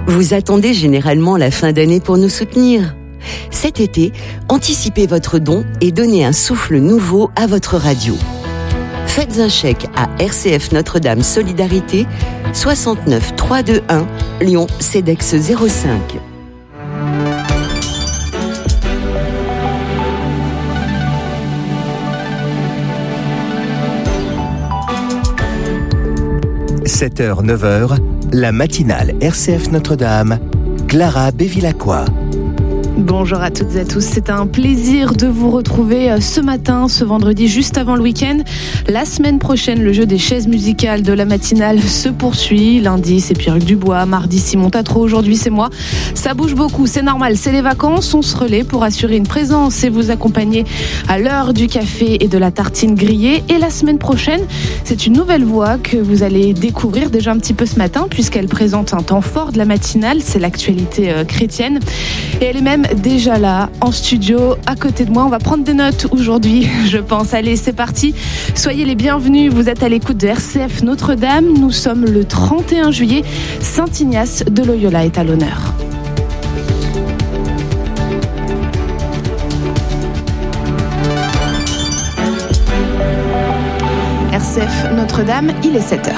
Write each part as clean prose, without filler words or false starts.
Vous attendez généralement la fin d'année pour nous soutenir. Cet été, anticipez votre don et donnez un souffle nouveau à votre radio. Faites un chèque à RCF Notre-Dame Solidarité, 69 321 Lyon CEDEX 05. « 7h, 9h, la matinale RCF Notre-Dame, Clara Bévilacqua. Bonjour à toutes et à tous, c'est un plaisir de vous retrouver ce matin, ce vendredi, juste avant le week-end. La semaine prochaine, le jeu des chaises musicales de la matinale se poursuit. Lundi, c'est Pierre-Luc Dubois, mardi, Simon Tatro, aujourd'hui, c'est moi. Ça bouge beaucoup, c'est normal, c'est les vacances, on se relaie pour assurer une présence et vous accompagner à l'heure du café et de la tartine grillée. Et la semaine prochaine, c'est une nouvelle voix que vous allez découvrir déjà un petit peu ce matin, puisqu'elle présente un temps fort de la matinale, c'est l'actualité chrétienne. Et elle est même déjà là, en studio, à côté de moi. On va prendre des notes aujourd'hui, je pense. Allez, c'est parti. Soyez les bienvenus. Vous êtes à l'écoute de RCF Notre-Dame. Nous sommes le 31 juillet. Saint Ignace de Loyola est à l'honneur. RCF Notre-Dame, il est 7h.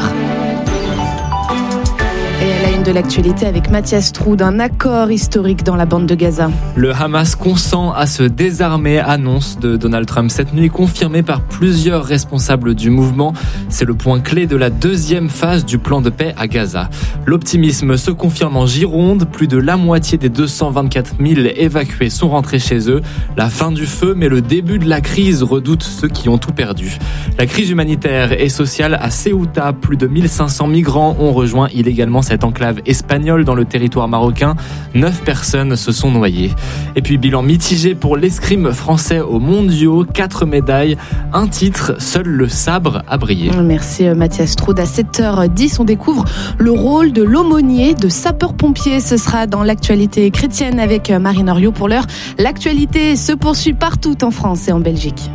Et à la une de l'actualité avec Mathias Troud, un accord historique dans la bande de Gaza. Le Hamas consent à se désarmer, annonce de Donald Trump cette nuit, confirmée par plusieurs responsables du mouvement. C'est le point clé de la deuxième phase du plan de paix à Gaza. L'optimisme se confirme en Gironde. Plus de la moitié des 224 000 évacués sont rentrés chez eux. La fin du feu, mais le début de la crise, redoutent ceux qui ont tout perdu. La crise humanitaire et sociale à Ceuta. Plus de 1500 migrants ont rejoint illégalement cette enclave espagnole dans le territoire marocain. 9 personnes se sont noyées. Et puis bilan mitigé pour l'escrime français aux mondiaux. 4 médailles, un titre, seul le sabre a brillé. Merci Mathias Troud. À 7h10, on découvre le rôle de l'aumônier de sapeur-pompier. Ce sera dans l'actualité chrétienne avec Marine Henriot. Pour l'heure, l'actualité se poursuit partout en France et en Belgique.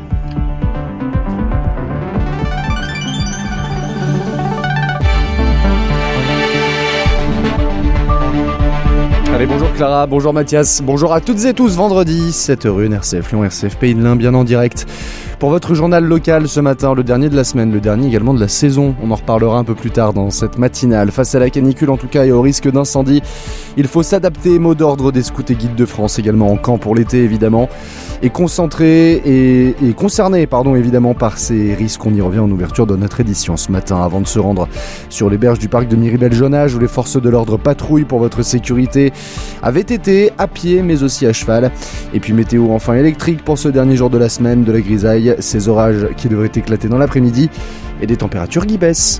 Allez, bonjour Clara, bonjour Mathias, bonjour à toutes et tous. Vendredi, 7h01, RCF Lyon, RCF Pays de l'Ain, bien en direct pour votre journal local ce matin, le dernier de la semaine, le dernier également de la saison. On en reparlera un peu plus tard dans cette matinale. Face à la canicule en tout cas et au risque d'incendie, il faut s'adapter. Mot d'ordre des scouts et guides de France, également en camp pour l'été évidemment. Et concentré et concerné évidemment par ces risques. On y revient en ouverture de notre édition ce matin, avant de se rendre sur les berges du parc de Miribel-Jonage où les forces de l'ordre patrouillent pour votre sécurité à VTT, à pied mais aussi à cheval. Et puis météo enfin électrique pour ce dernier jour de la semaine, de la grisaille, ces orages qui devraient éclater dans l'après-midi et des températures qui baissent.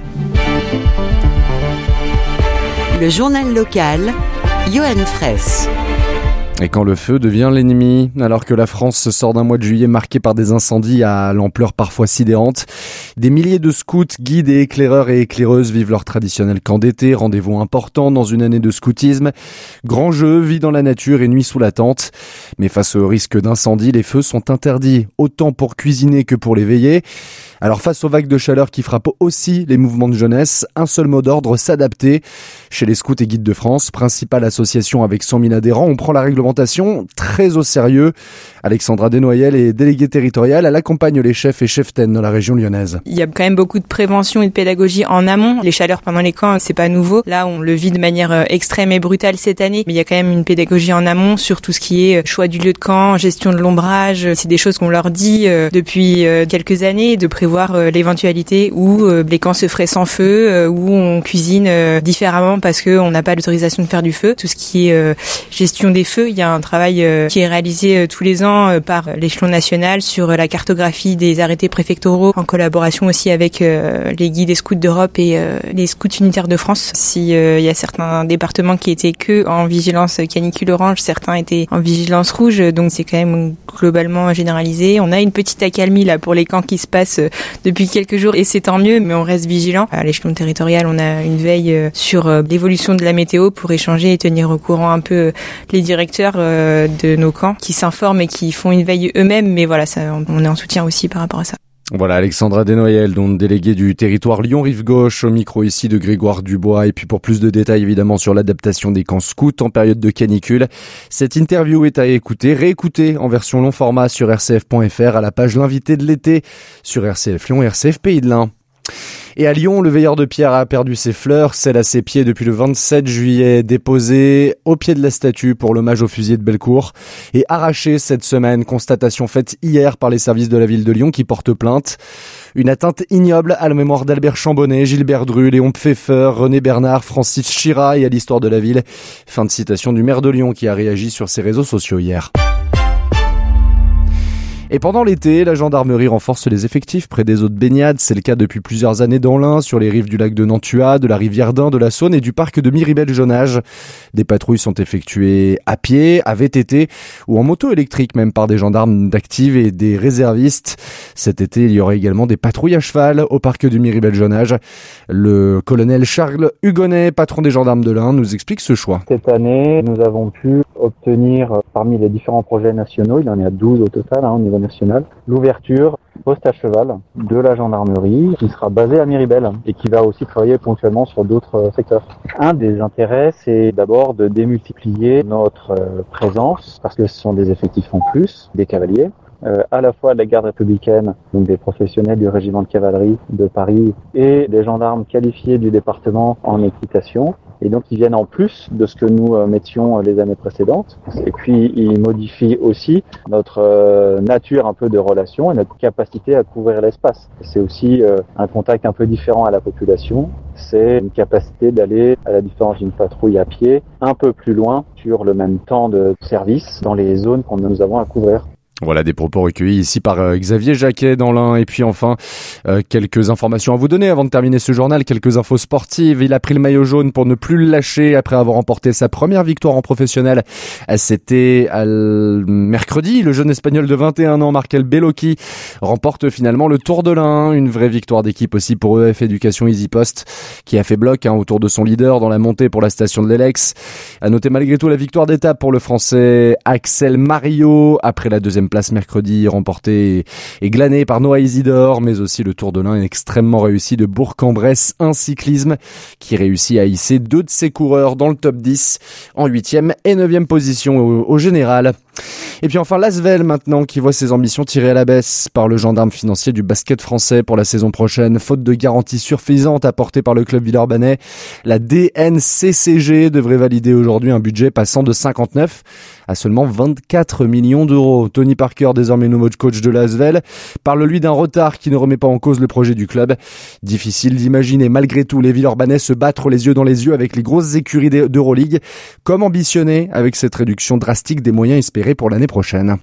Le journal local, Johan Fraisse. Et quand le feu devient l'ennemi, alors que la France sort d'un mois de juillet marqué par des incendies à l'ampleur parfois sidérante, des milliers de scouts, guides et éclaireurs et éclaireuses vivent leur traditionnel camp d'été, rendez-vous important dans une année de scoutisme. Grand jeu, vie dans la nature et nuit sous la tente. Mais face au risque d'incendie, les feux sont interdits, autant pour cuisiner que pour les veiller. Alors face aux vagues de chaleur qui frappent aussi les mouvements de jeunesse, un seul mot d'ordre, s'adapter. Chez les scouts et guides de France, principale association avec 100 000 adhérents, on prend la réglementation très au sérieux. Alexandra Desnoyelles est déléguée territoriale, elle accompagne les chefs et cheftaines dans la région lyonnaise. Il y a quand même beaucoup de prévention et de pédagogie en amont. Les chaleurs pendant les camps, c'est pas nouveau. Là, on le vit de manière extrême et brutale cette année, mais il y a quand même une pédagogie en amont sur tout ce qui est choix du lieu de camp, gestion de l'ombrage. C'est des choses qu'on leur dit depuis quelques années, de prévoir l'éventualité où les camps se feraient sans feu, où on cuisine différemment parce qu'on n'a pas l'autorisation de faire du feu. Tout ce qui est gestion des feux, il y a un travail qui est réalisé tous les ans par l'échelon national sur la cartographie des arrêtés préfectoraux en collaboration aussi avec les guides et scouts d'Europe et les scouts unitaires de France. Si il y a certains départements qui étaient que en vigilance canicule orange, certains étaient en vigilance rouge, donc c'est quand même globalement généralisé. On a une petite accalmie là pour les camps qui se passent depuis quelques jours et c'est tant mieux, mais on reste vigilant. À l'échelon territorial, on a une veille sur l'évolution de la météo pour échanger et tenir au courant un peu les directeurs de nos camps qui s'informent et qui font une veille eux-mêmes, mais voilà, ça, on est en soutien aussi par rapport à ça. Voilà, Alexandra Desnoyelles, donc déléguée du territoire Lyon-Rive-Gauche, au micro ici de Grégoire Dubois. Et puis pour plus de détails évidemment sur l'adaptation des camps scouts en période de canicule, cette interview est à écouter, réécouter en version long format sur rcf.fr à la page L'invité de l'été sur RCF Lyon et RCF Pays de l'Ain. Et à Lyon, le veilleur de pierre a perdu ses fleurs, celle à ses pieds depuis le 27 juillet, déposée au pied de la statue pour l'hommage aux fusillés de Bellecour et arrachée cette semaine, constatation faite hier par les services de la ville de Lyon qui portent plainte. Une atteinte ignoble à la mémoire d'Albert Chambonnet, Gilbert Dru, Léon Pfeffer, René Bernard, Francis Chira et à l'histoire de la ville. Fin de citation du maire de Lyon qui a réagi sur ses réseaux sociaux hier. Et pendant l'été, la gendarmerie renforce les effectifs près des eaux de baignade. C'est le cas depuis plusieurs années dans l'Ain, sur les rives du lac de Nantua, de la rivière d'Ain, de la Saône et du parc de Miribel-Jonage. Des patrouilles sont effectuées à pied, à VTT ou en moto électrique, même par des gendarmes d'active et des réservistes. Cet été, il y aura également des patrouilles à cheval au parc du Miribel-Jonage. Le colonel Charles Hugonnet, patron des gendarmes de l'Ain, nous explique ce choix. Cette année, nous avons pu obtenir parmi les différents projets nationaux, il y en a 12 au total au niveau national, l'ouverture poste à cheval de la gendarmerie qui sera basée à Miribel et qui va aussi travailler ponctuellement sur d'autres secteurs. Un des intérêts, c'est d'abord de démultiplier notre présence parce que ce sont des effectifs en plus, des cavaliers. À la fois de la garde républicaine, donc des professionnels du régiment de cavalerie de Paris et des gendarmes qualifiés du département en équitation. Et donc ils viennent en plus de ce que nous mettions les années précédentes. Et puis ils modifient aussi notre nature un peu de relation et notre capacité à couvrir l'espace. C'est aussi un contact un peu différent à la population. C'est une capacité d'aller, à la différence d'une patrouille à pied, un peu plus loin sur le même temps de service dans les zones que nous avons à couvrir. Voilà des propos recueillis ici par Xavier Jacquet dans l'Ain. Et puis enfin, quelques informations à vous donner avant de terminer ce journal, quelques infos sportives. Il a pris le maillot jaune pour ne plus le lâcher après avoir remporté sa première victoire en professionnel. C'était mercredi. Le jeune espagnol de 21 ans, Markel Bellocchi, remporte finalement le Tour de l'Ain. Une vraie victoire d'équipe aussi pour EF Éducation EasyPost qui a fait bloc autour de son leader dans la montée pour la station de l'Elex. À noter malgré tout la victoire d'étape pour le Français Axel Mario après la deuxième place mercredi, remportée et glanée par Noah Isidore, mais aussi le Tour de l'Ain extrêmement réussi de Bourg-en-Bresse, un cyclisme qui réussit à hisser 2 de ses coureurs dans le top 10 en 8e et 9e position au général. Et puis enfin l'Asvel maintenant qui voit ses ambitions tirées à la baisse par le gendarme financier du basket français pour la saison prochaine. Faute de garantie suffisante apportée par le club villeurbanais, la DNCCG devrait valider aujourd'hui un budget passant de 59 à seulement 24 millions d'euros. Tony Parker, désormais nouveau coach de l'Asvel, parle lui d'un retard qui ne remet pas en cause le projet du club. Difficile d'imaginer malgré tout les villeurbanais se battre les yeux dans les yeux avec les grosses écuries d'Euroleague, comme ambitionné avec cette réduction drastique des moyens espérés pour l'année prochaine.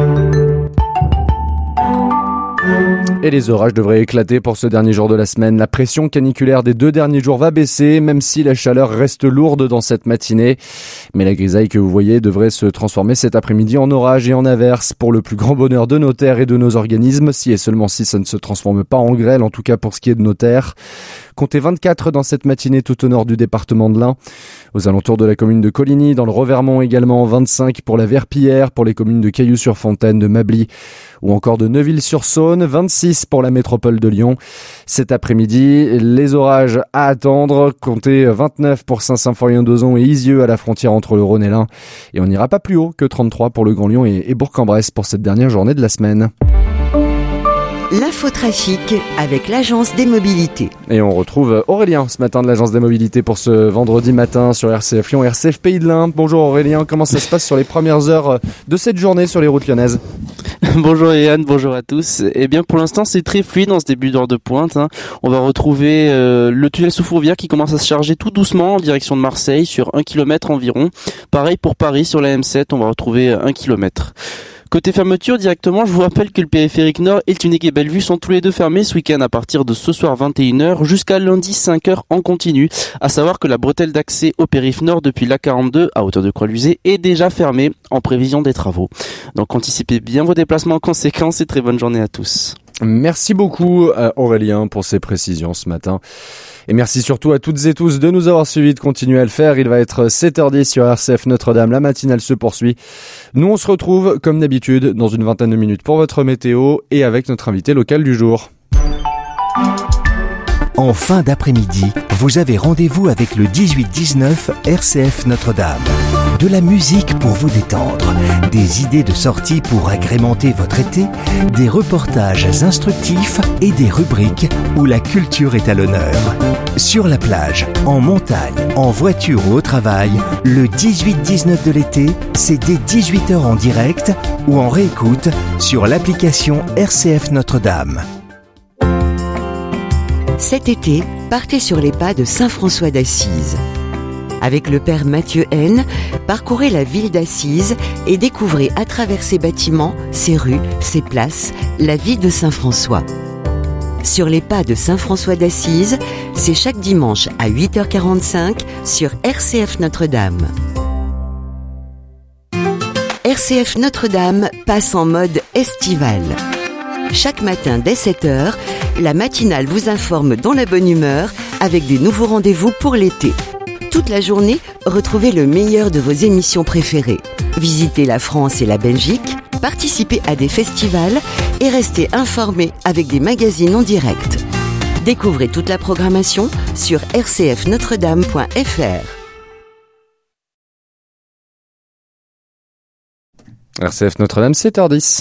Et les orages devraient éclater pour ce dernier jour de la semaine. La pression caniculaire des 2 derniers jours va baisser, même si la chaleur reste lourde dans cette matinée. Mais la grisaille que vous voyez devrait se transformer cet après-midi en orage et en averse pour le plus grand bonheur de nos terres et de nos organismes, si et seulement si ça ne se transforme pas en grêle, en tout cas pour ce qui est de nos terres. Comptez 24 dans cette matinée tout au nord du département de l'Ain. Aux alentours de la commune de Coligny, dans le Revermont également, 25 pour la Verpillière, pour les communes de Cailloux-sur-Fontaine, de Mably ou encore de Neuville-sur-Saône, 26 pour la métropole de Lyon. Cet après-midi, les orages à attendre. Comptez 29 pour Saint-Symphorien-d'Ozon et Isieux à la frontière entre le Rhône et l'Ain. Et on n'ira pas plus haut que 33 pour le Grand Lyon et Bourg-en-Bresse pour cette dernière journée de la semaine. L'infotrafic avec l'Agence des Mobilités. Et on retrouve Aurélien ce matin de l'Agence des Mobilités pour ce vendredi matin sur RCF Lyon, RCF Pays de l'Ain. Bonjour Aurélien, comment ça se passe sur les premières heures de cette journée sur les routes lyonnaises ? Bonjour Yann, bonjour à tous. Eh bien pour l'instant c'est très fluide dans ce début d'heure de pointe. On va retrouver le tunnel sous Fourvière qui commence à se charger tout doucement en direction de Marseille sur 1 km environ. Pareil pour Paris sur la M7, on va retrouver 1 km. Côté fermeture directement, je vous rappelle que le périphérique Nord et le tunnel et Bellevue sont tous les deux fermés ce week-end à partir de ce soir 21h jusqu'à lundi 5h en continu. À savoir que la bretelle d'accès au périph' Nord depuis l'A42 à hauteur de Croix-Lusée est déjà fermée en prévision des travaux. Donc anticipez bien vos déplacements en conséquence et très bonne journée à tous. Merci beaucoup Aurélien pour ces précisions ce matin. Et merci surtout à toutes et tous de nous avoir suivis, de continuer à le faire. Il va être 7h10 sur RCF Notre-Dame. La matinale se poursuit. Nous, on se retrouve, comme d'habitude, dans une vingtaine de minutes pour votre météo et avec notre invité local du jour. En fin d'après-midi, vous avez rendez-vous avec le 18-19 RCF Notre-Dame. De la musique pour vous détendre, des idées de sortie pour agrémenter votre été, des reportages instructifs et des rubriques où la culture est à l'honneur. Sur la plage, en montagne, en voiture ou au travail, le 18-19 de l'été, c'est dès 18h en direct ou en réécoute sur l'application RCF Notre-Dame. Cet été, partez sur les pas de Saint-François d'Assise. Avec le père Mathieu Haine, parcourez la ville d'Assise et découvrez à travers ses bâtiments, ses rues, ses places, la vie de Saint-François. Sur les pas de Saint-François d'Assise, c'est chaque dimanche à 8h45 sur RCF Notre-Dame. RCF Notre-Dame passe en mode estival. Chaque matin dès 7h, la matinale vous informe dans la bonne humeur avec des nouveaux rendez-vous pour l'été. Toute la journée, retrouvez le meilleur de vos émissions préférées. Visitez la France et la Belgique, participez à des festivals et restez informés avec des magazines en direct. Découvrez toute la programmation sur rcfnotredame.fr. RCF Notre-Dame, 7h10.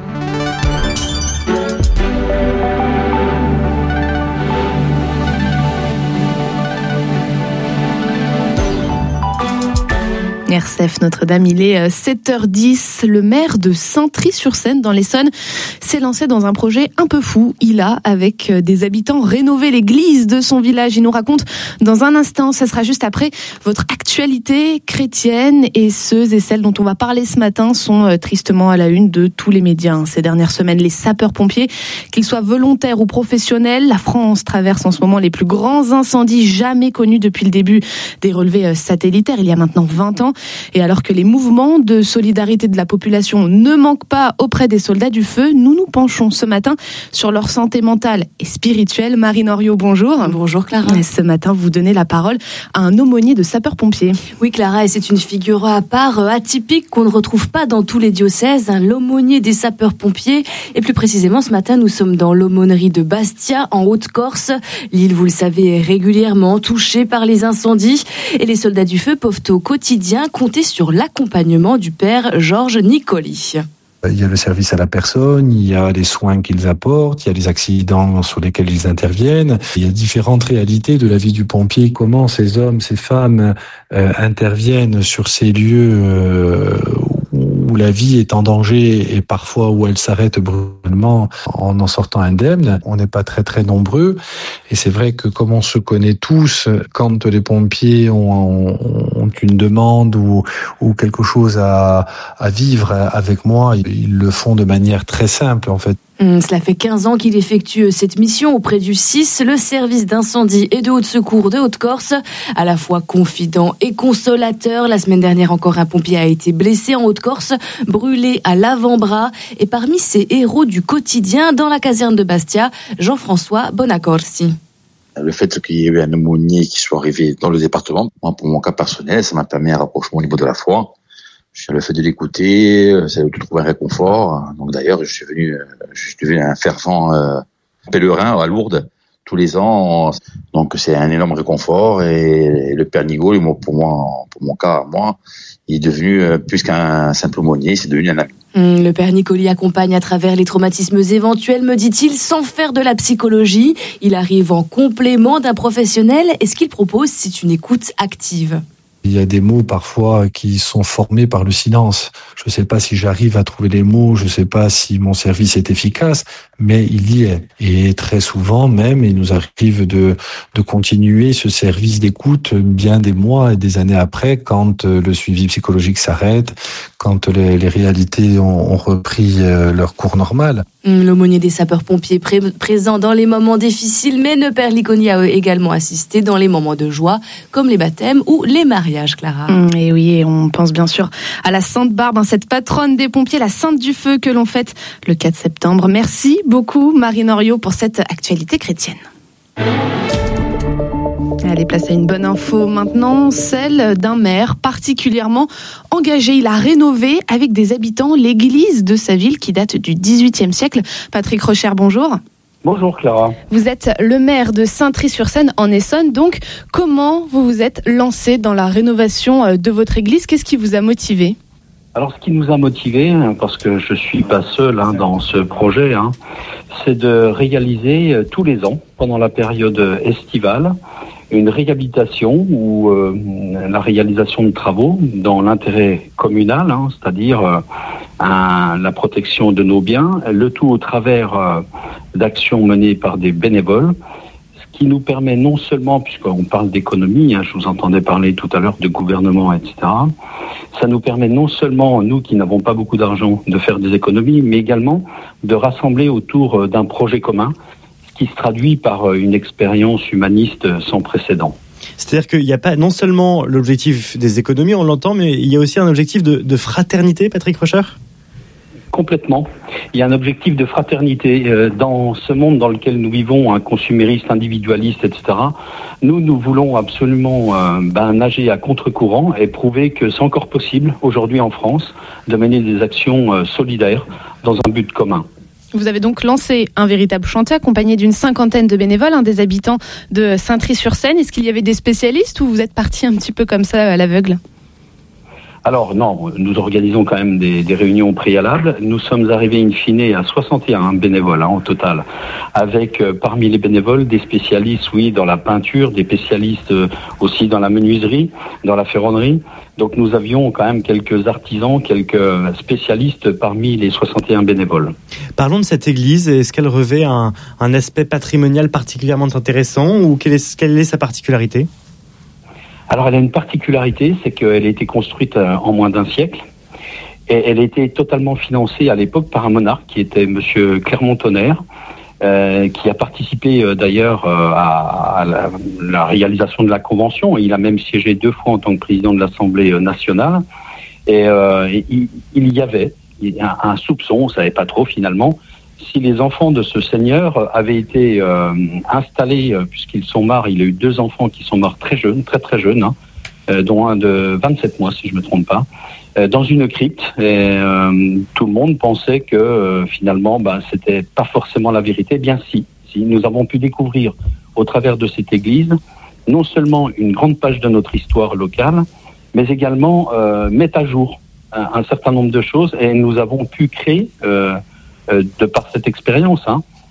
RCF Notre-Dame, il est 7h10. Le maire de Saintry-sur-Seine, dans l'Essonne, s'est lancé dans un projet un peu fou. Il a, avec des habitants, rénové l'église de son village. Il nous raconte dans un instant, ça sera juste après, votre actualité chrétienne. Et ceux et celles dont on va parler ce matin sont tristement à la une de tous les médias. Ces dernières semaines, les sapeurs-pompiers, qu'ils soient volontaires ou professionnels, la France traverse en ce moment les plus grands incendies jamais connus depuis le début des relevés satellitaires, il y a maintenant 20 ans. Et alors que les mouvements de solidarité de la population ne manquent pas auprès des soldats du feu, nous nous penchons ce matin sur leur santé mentale et spirituelle. Marine Henriot, bonjour. Bonjour Clara. Et ce matin, vous donnez la parole à un aumônier de sapeurs-pompiers. Oui Clara, et c'est une figure à part, atypique, qu'on ne retrouve pas dans tous les diocèses, l'aumônier des sapeurs-pompiers. Et plus précisément, ce matin, nous sommes dans l'aumônerie de Bastia, en Haute-Corse. L'île, vous le savez, est régulièrement touchée par les incendies. Et les soldats du feu peuvent au quotidien compter sur l'accompagnement du père Georges Nicoli. Il y a le service à la personne, il y a les soins qu'ils apportent, il y a les accidents sur lesquels ils interviennent. Il y a différentes réalités de la vie du pompier. Comment ces hommes, ces femmes interviennent sur ces lieux où la vie est en danger et parfois où elle s'arrête brutalement en sortant indemne. On n'est pas très nombreux et c'est vrai que comme on se connaît tous, quand les pompiers ont une demande ou quelque chose à vivre avec moi, ils le font de manière très simple en fait. Cela fait 15 ans qu'il effectue cette mission auprès du SIS, le service d'incendie et de haute secours de Haute-Corse. À la fois confident et consolateur, la semaine dernière encore un pompier a été blessé en Haute-Corse, brûlé à l'avant-bras. Et parmi ces héros du quotidien dans la caserne de Bastia, Jean-François Bonaccorsi. Le fait qu'il y ait eu un aumônier qui soit arrivé dans le département, moi, pour mon cas personnel, ça m'a permis un rapprochement au niveau de la foi. Le fait de l'écouter, c'est de trouver un réconfort. Donc d'ailleurs, je suis devenu un fervent pèlerin à Lourdes tous les ans. Donc c'est un énorme réconfort. Et le père Nigo, pour mon cas, il est devenu plus qu'un simple aumônier, c'est devenu un ami. Le père Nicoli accompagne à travers les traumatismes éventuels, me dit-il, sans faire de la psychologie. Il arrive en complément d'un professionnel et ce qu'il propose, c'est une écoute active. Il y a des mots parfois qui sont formés par le silence. Je ne sais pas si j'arrive à trouver les mots, je ne sais pas si mon service est efficace, mais il y est. Et très souvent même, il nous arrive de continuer ce service d'écoute bien des mois et des années après, quand le suivi psychologique s'arrête, quand les réalités ont repris leur cours normal. L'aumônier des sapeurs-pompiers présent dans les moments difficiles, mais ne perd Liconi a également assisté dans les moments de joie, comme les baptêmes ou les mariages, Clara. Et oui, et on pense bien sûr à la Sainte Barbe, cette patronne des pompiers, la Sainte du Feu, que l'on fête le 4 septembre. Merci beaucoup, Marine Henriot, pour cette actualité chrétienne. Allez, place à une bonne info maintenant, celle d'un maire particulièrement engagé. Il a rénové avec des habitants l'église de sa ville qui date du XVIIIe siècle. Patrick Rocher, bonjour. Bonjour Clara. Vous êtes le maire de Saintry-sur-Seine en Essonne, donc comment vous vous êtes lancé dans la rénovation de votre église ? Qu'est-ce qui vous a motivé ? Alors, ce qui nous a motivés, parce que je suis pas seul dans ce projet, c'est de réaliser tous les ans, pendant la période estivale, une réhabilitation ou la réalisation de travaux dans l'intérêt communal, c'est-à-dire la protection de nos biens, le tout au travers d'actions menées par des bénévoles, ce qui nous permet non seulement, puisqu'on parle d'économie, je vous entendais parler tout à l'heure de gouvernement, etc., ça nous permet non seulement, nous qui n'avons pas beaucoup d'argent, de faire des économies, mais également de rassembler autour d'un projet commun, qui se traduit par une expérience humaniste sans précédent. C'est-à-dire qu'il n'y a pas non seulement l'objectif des économies, on l'entend, mais il y a aussi un objectif de fraternité, Patrick Rocher ? Complètement. Il y a un objectif de fraternité. Dans ce monde dans lequel nous vivons, consumériste, individualiste, etc., nous voulons absolument nager à contre-courant et prouver que c'est encore possible, aujourd'hui en France, de mener des actions solidaires dans un but commun. Vous avez donc lancé un véritable chantier accompagné d'une 50aine de bénévoles, des habitants de Saintry-sur-Seine. Est-ce qu'il y avait des spécialistes ou vous êtes parti un petit peu comme ça à l'aveugle ? Alors non, nous organisons quand même des réunions préalables. Nous sommes arrivés in fine à 61 bénévoles au total, avec parmi les bénévoles des spécialistes, oui, dans la peinture, des spécialistes aussi dans la menuiserie, dans la ferronnerie. Donc nous avions quand même quelques artisans, quelques spécialistes parmi les 61 bénévoles. Parlons de cette église. Est-ce qu'elle revêt un aspect patrimonial particulièrement intéressant ou quelle est sa particularité ? Alors elle a une particularité, c'est qu'elle a été construite en moins d'un siècle et elle a été totalement financée à l'époque par un monarque qui était Monsieur Clermont-Tonnerre, qui a participé d'ailleurs à la réalisation de la Convention. Il a même siégé 2 fois en tant que président de l'Assemblée nationale. Et il y avait un soupçon, on ne savait pas trop finalement, si les enfants de ce seigneur avaient été installés, puisqu'ils sont morts, il a eu 2 enfants qui sont morts très jeunes, très jeunes, dont un de 27 mois si je ne me trompe pas, dans une crypte. Et tout le monde pensait que finalement c'était pas forcément la vérité. Bien si nous avons pu découvrir au travers de cette église non seulement une grande page de notre histoire locale, mais également mettre à jour un certain nombre de choses, et nous avons pu créer de par cette expérience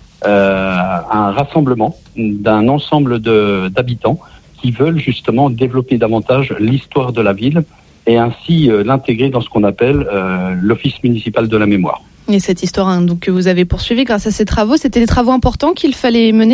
un rassemblement d'un ensemble d'habitants qui veulent justement développer davantage l'histoire de la ville et ainsi l'intégrer dans ce qu'on appelle l'Office municipal de la mémoire. Et cette histoire donc, que vous avez poursuivie grâce à ces travaux, c'était des travaux importants qu'il fallait mener ?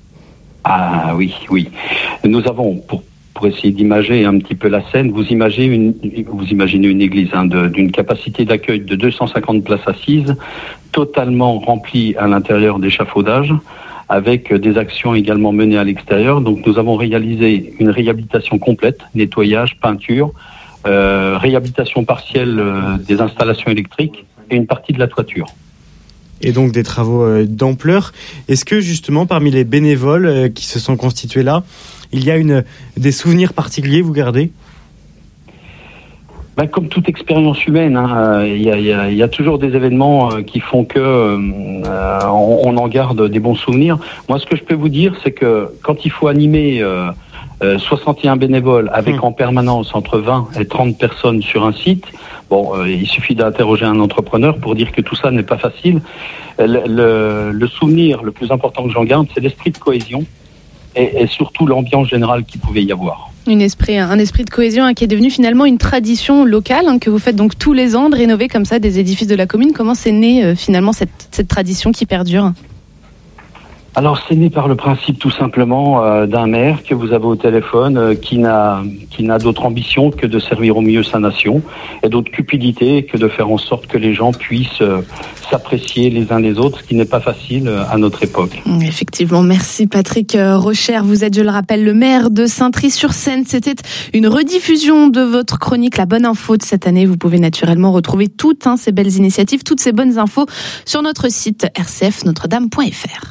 Ah oui. Nous avons, pour essayer d'imager un petit peu la scène, vous imaginez une église d'une capacité d'accueil de 250 places assises, totalement remplie à l'intérieur d'échafaudages, avec des actions également menées à l'extérieur. Donc nous avons réalisé une réhabilitation complète, nettoyage, peinture, réhabilitation partielle des installations électriques et une partie de la toiture. Et donc des travaux d'ampleur. Est-ce que justement parmi les bénévoles qui se sont constitués là, il y a des souvenirs particuliers vous gardez ? Comme toute expérience humaine, il y a toujours des événements qui font que on en garde des bons souvenirs. Moi, ce que je peux vous dire, c'est que quand il faut animer 61 bénévoles avec en permanence entre 20 et 30 personnes sur un site, il suffit d'interroger un entrepreneur pour dire que tout ça n'est pas facile. Le souvenir le plus important que j'en garde, c'est l'esprit de cohésion et surtout l'ambiance générale qu'il pouvait y avoir. Un esprit de cohésion qui est devenu finalement une tradition locale que vous faites donc tous les ans de rénover comme ça des édifices de la commune. Comment c'est né finalement cette tradition qui perdure ? Alors c'est né par le principe tout simplement d'un maire que vous avez au téléphone qui n'a d'autre ambition que de servir au mieux sa nation et d'autre cupidité que de faire en sorte que les gens puissent s'apprécier les uns les autres, ce qui n'est pas facile à notre époque. Effectivement, merci Patrick Rocher. Vous êtes, je le rappelle, le maire de Saintry-sur-Seine. C'était une rediffusion de votre chronique La Bonne Info de cette année. Vous pouvez naturellement retrouver toutes ces belles initiatives, toutes ces bonnes infos sur notre site rcfnotredame.fr.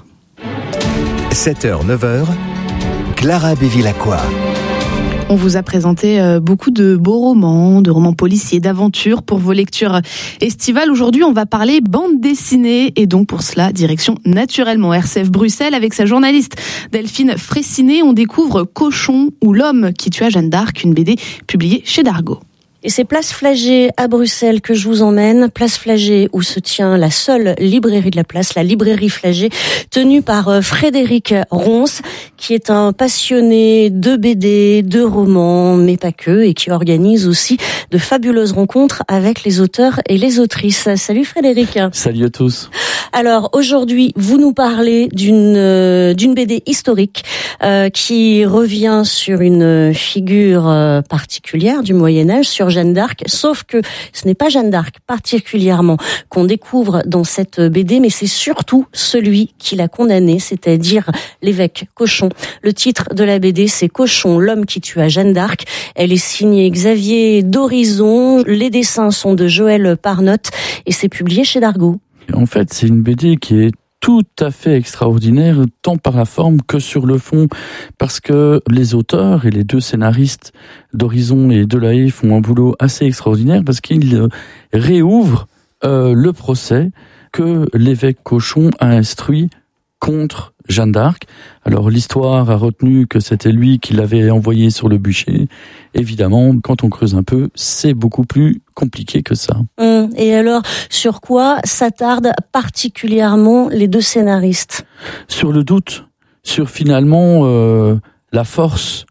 7h, 9h, Clara Bévilacqua. On vous a présenté beaucoup de beaux romans, de romans policiers, d'aventures pour vos lectures estivales. Aujourd'hui, on va parler bande dessinée et donc pour cela, direction naturellement RCF Bruxelles avec sa journaliste Delphine Fraissinet. On découvre Cochon ou l'homme qui tua Jeanne d'Arc, une BD publiée chez Dargaud. Et c'est Place Flagey à Bruxelles que je vous emmène. Place Flagey où se tient la seule librairie de la place, la librairie Flagey, tenue par Frédéric Ronce, qui est un passionné de BD, de romans, mais pas que, et qui organise aussi de fabuleuses rencontres avec les auteurs et les autrices. Salut Frédéric. Salut à tous. Alors aujourd'hui, vous nous parlez d'une BD historique qui revient sur une figure particulière du Moyen-Âge, sur Jeanne d'Arc, sauf que ce n'est pas Jeanne d'Arc particulièrement qu'on découvre dans cette BD, mais c'est surtout celui qui l'a condamnée, c'est-à-dire l'évêque Cochon. Le titre de la BD, c'est Cochon, l'homme qui tua Jeanne d'Arc. Elle est signée Xavier d'Horizon, les dessins sont de Joël Parnotte et c'est publié chez Dargaud. En fait, c'est une BD qui est tout à fait extraordinaire, tant par la forme que sur le fond, parce que les auteurs et les deux scénaristes d'Horizon et de La Haye font un boulot assez extraordinaire, parce qu'ils réouvrent le procès que l'évêque Cochon a instruit contre Jeanne d'Arc. Alors l'histoire a retenu que c'était lui qui l'avait envoyé sur le bûcher. Évidemment, quand on creuse un peu, c'est beaucoup plus compliqué que ça. Et alors, sur quoi s'attardent particulièrement les deux scénaristes ? Sur le doute, sur finalement la force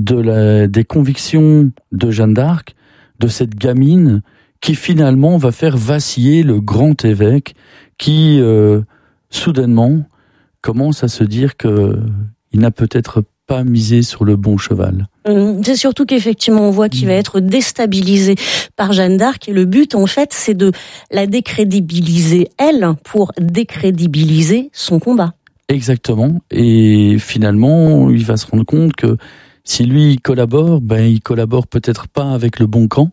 des convictions de Jeanne d'Arc, de cette gamine qui finalement va faire vaciller le grand évêque qui, soudainement, commence à se dire qu'il n'a peut-être pas misé sur le bon cheval. C'est surtout qu'effectivement on voit qu'il va être déstabilisé par Jeanne d'Arc et le but en fait c'est de la décrédibiliser elle pour décrédibiliser son combat. Exactement, et finalement il va se rendre compte que si lui il collabore peut-être pas avec le bon camp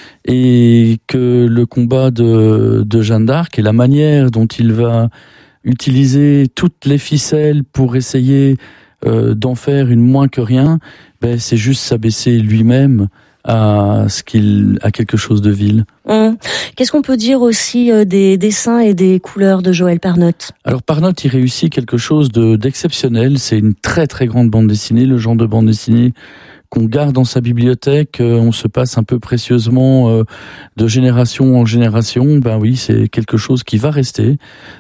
et que le combat de Jeanne d'Arc et la manière dont il va utiliser toutes les ficelles pour essayer d'en faire une moins que rien, c'est juste s'abaisser lui-même à quelque chose de vil. Qu'est-ce qu'on peut dire aussi des dessins et des couleurs de Joël Parnotte ? Alors Parnotte, il réussit quelque chose d'exceptionnel. C'est une très très grande bande dessinée, le genre de bande dessinée qu'on garde dans sa bibliothèque, on se passe un peu précieusement de génération en génération. Ben oui, c'est quelque chose qui va rester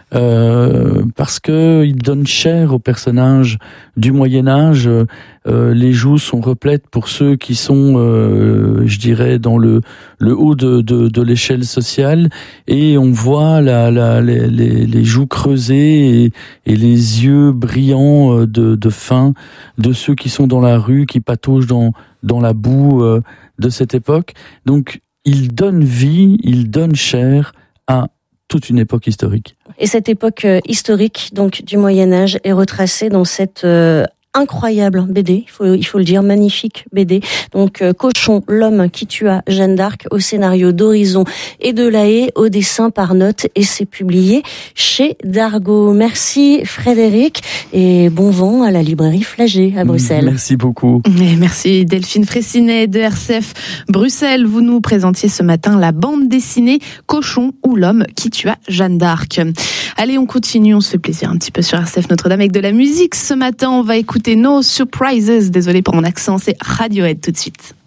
parce que il donne chair aux personnages du Moyen-Âge. Les joues sont replètes pour ceux qui sont, je dirais, dans le haut de l'échelle sociale, et on voit les joues creusées et les yeux brillants de faim de ceux qui sont dans la rue, qui pataugent dans la boue de cette époque. Donc, il donne vie, il donne chair à toute une époque historique. Et cette époque historique, donc du Moyen-Âge, est retracée dans cette incroyable BD, il faut le dire, magnifique BD. Donc Cochon, l'homme qui tua Jeanne d'Arc, au scénario d'Horizon et de La Haye, au dessin Parnotte, et c'est publié chez Dargaud. Merci Frédéric et bon vent à la librairie Flagey à Bruxelles. Merci beaucoup. Et merci Delphine Fraissinet de RCF Bruxelles. Vous nous présentiez ce matin la bande dessinée Cochon ou l'homme qui tua Jeanne d'Arc. Allez, on continue, on se fait plaisir un petit peu sur RCF Notre-Dame avec de la musique. Ce matin, on va écouter No Surprises. Désolée pour mon accent, c'est Radiohead tout de suite.